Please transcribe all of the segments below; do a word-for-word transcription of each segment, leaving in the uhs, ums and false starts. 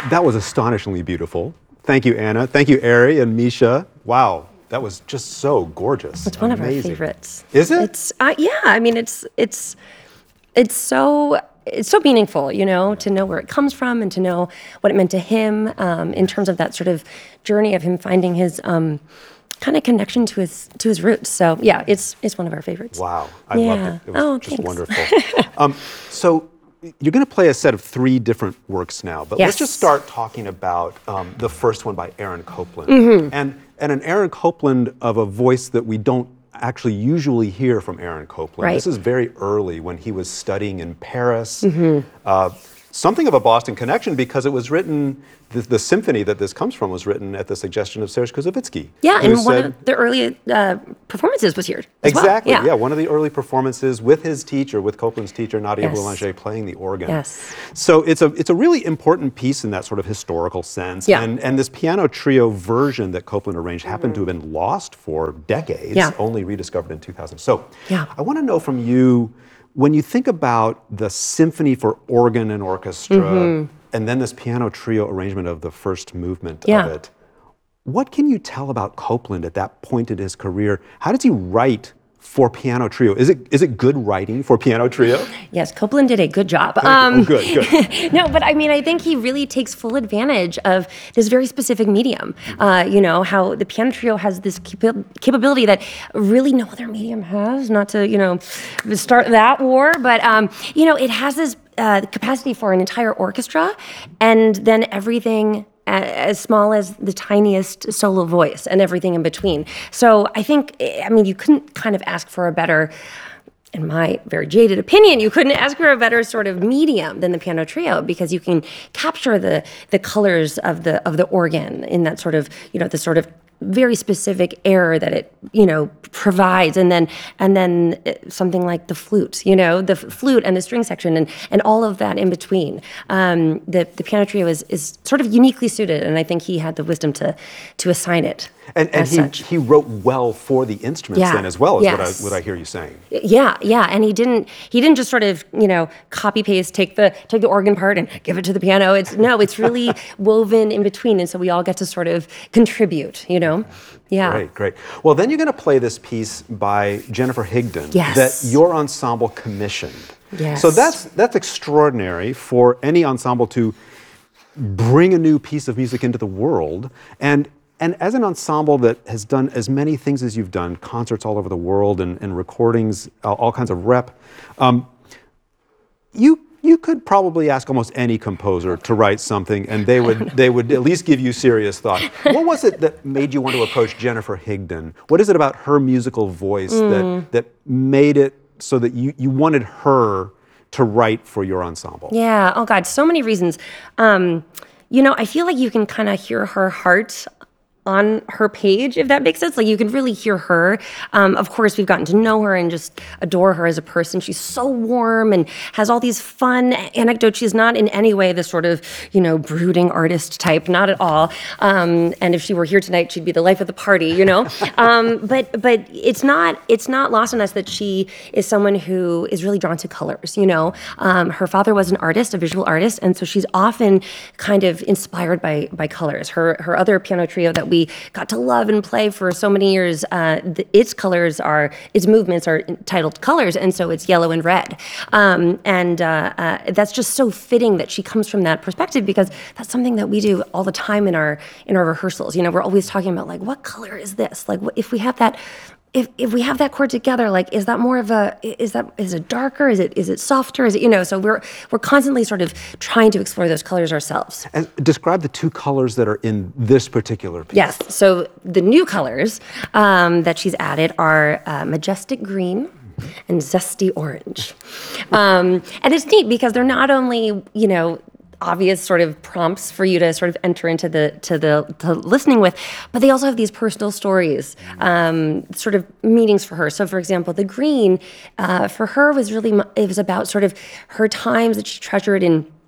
That was astonishingly beautiful. Thank you, Anna. Thank you, Ari and Misha. Wow, that was just so gorgeous. It's one Amazing. of our favorites. Is it? It's uh, yeah. I mean, it's it's it's so it's so meaningful, you know, to know where it comes from and to know what it meant to him um, in terms of that sort of journey of him finding his um, kind of connection to his to his roots. So yeah, it's it's one of our favorites. Wow, I yeah. loved it. It was oh, just thanks. wonderful. um, so. You're going to play a set of three different works now, but yes. let's just start talking about um, the first one by Aaron Copland. Mm-hmm. And, and an Aaron Copland of a voice that we don't actually usually hear from Aaron Copland. Right. This is very early when he was studying in Paris. Mm-hmm. Uh, something of a Boston connection because it was written, the, the symphony that this comes from was written at the suggestion of Serge Kouzovitsky. Yeah, and one said, of the early uh, performances was here as Exactly, well. yeah. yeah, one of the early performances with his teacher, with Copland's teacher, Nadia Yes. Boulanger, playing the organ. Yes. So it's a it's a really important piece in that sort of historical sense. Yeah. And, and this piano trio version that Copland arranged happened to have been lost for decades, Yeah. only rediscovered in two thousand. So Yeah. I want to know from you, when you think about the symphony for organ and orchestra, Mm-hmm. and then this piano trio arrangement of the first movement Yeah. of it, what can you tell about Copland at that point in his career? How does he write for piano trio? Is it is it good writing for piano trio? Yes, Copland did a good job. oh, good, good. No, but I mean, I think he really takes full advantage of this very specific medium. Uh, you know, how the piano trio has this capa- capability that really no other medium has, not to, you know, start that war, but, um, you know, it has this uh, capacity for an entire orchestra and then everything as small as the tiniest solo voice and everything in between. So I think, I mean, you couldn't kind of ask for a better, in my very jaded opinion, you couldn't ask for a better sort of medium than the piano trio because you can capture the the colors of the of the organ in that sort of, you know, the sort of very specific air that it, you know, provides, and then and then something like the flute, you know, the f- flute and the string section and, and all of that in between. Um, the the piano trio is is sort of uniquely suited, and I think he had the wisdom to to assign it. And, and as he, such. he wrote well for the instruments Yeah. then as well, is Yes. what I what I hear you saying. Yeah, yeah, and he didn't he didn't just sort of, you know, copy paste, take the take the organ part and give it to the piano. It's no, it's really woven in between, and so we all get to sort of contribute, you know. Yeah. Great, great. Well, then you're going to play this piece by Jennifer Higdon Yes. that your ensemble commissioned. Yes. So that's that's extraordinary for any ensemble to bring a new piece of music into the world. And and as an ensemble that has done as many things as you've done, concerts all over the world and, and recordings, all, all kinds of rep, um, you you could probably ask almost any composer to write something, and they would they would at least give you serious thought. What was it that made you want to approach Jennifer Higdon? What is it about her musical voice Mm. that that made it so that you, you wanted her to write for your ensemble? Yeah. Oh God, so many reasons. Um, you know, I feel like you can kind of hear her heart on her page, if that makes sense. Like you can really hear her. Um, of course, we've gotten to know her and just adore her as a person. She's so warm and has all these fun anecdotes. She's not in any way the sort of, you know, brooding artist type, not at all. Um, and if she were here tonight, she'd be the life of the party, you know. um, but but it's not it's not lost on us that she is someone who is really drawn to colors. You know, um, her father was an artist, a visual artist, and so she's often kind of inspired by by colors. Her her other piano trio that we got to love and play for so many years, uh, the, its colors are, its movements are entitled Colors, and so it's yellow and red. Um, and uh, uh, that's just so fitting that she comes from that perspective, because that's something that we do all the time in our in our rehearsals. You know, we're always talking about, like, what color is this? Like, what, if we have that, if if we have that chord together, like, is that more of a, is that, is it darker? Is it is it softer? Is it, you know, so we're we're constantly sort of trying to explore those colors ourselves. And describe the two colors that are in this particular piece. Yes. So the new colors um, that she's added are uh, majestic green and zesty orange. Um, and it's neat because they're not only, you know, obvious sort of prompts for you to sort of enter into the to the to listening with, but they also have these personal stories, um, sort of meanings for her. So, for example, the green uh, for her was really, it was about sort of her times that she treasured in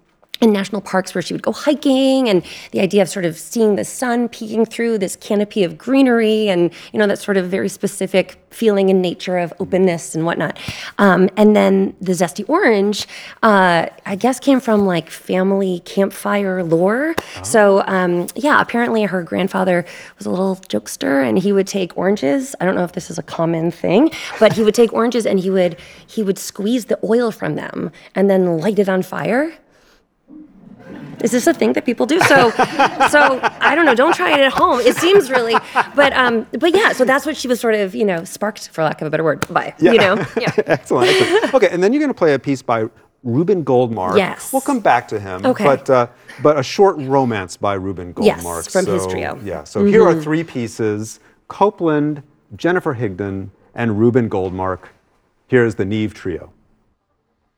in national parks where she would go hiking, and the idea of sort of seeing the sun peeking through this canopy of greenery, and you know that sort of very specific feeling in nature of openness and whatnot. Um, and then the zesty orange, uh, I guess, came from like family campfire lore. Oh. So um, yeah, apparently her grandfather was a little jokester, and he would take oranges. I don't know if this is a common thing, but he would take oranges and he would he would squeeze the oil from them and then light it on fire. Is this a thing that people do? So, so I don't know. Don't try it at home. It seems really, but um, but yeah. So that's what she was sort of, you know, sparked, for lack of a better word, by. Yeah. You know, yeah. excellent, excellent. Okay, and then you're going to play a piece by Reuben Goldmark. Yes. We'll come back to him. Okay. But uh, but a short romance by Reuben Goldmark. Yes, from so, his trio. Yeah. So mm-hmm. here are three pieces: Copeland, Jennifer Higdon, and Reuben Goldmark. Here's the Neve Trio.